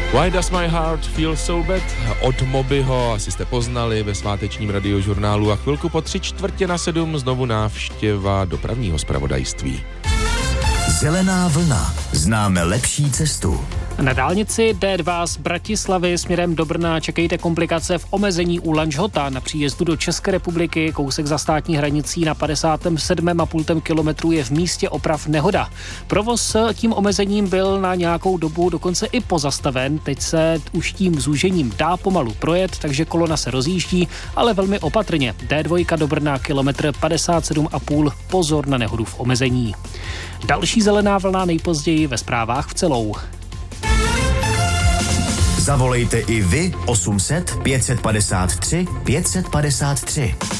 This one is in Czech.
Why Does My Heart Feel So Bad od Mobyho, asi jste poznali ve svátečním radiožurnálu a chvilku po 6:45 znovu návštěva dopravního zpravodajství. Zelená vlna. Známe lepší cestu. Na dálnici D2 z Bratislavy směrem do Brna čekejte komplikace v omezení u Lanžhota na příjezdu do České republiky. Kousek za státní hranicí na 57,5 kilometru je v místě oprav nehoda. Provoz tím omezením byl na nějakou dobu dokonce i pozastaven. Teď se už tím zúžením dá pomalu projet, takže kolona se rozjíždí, ale velmi opatrně. D2 do Brna kilometr 57,5. Pozor na nehodu v omezení. Další zelená vlna nejpozději ve zprávách v Celou. Zavolejte i vy 800 553 553.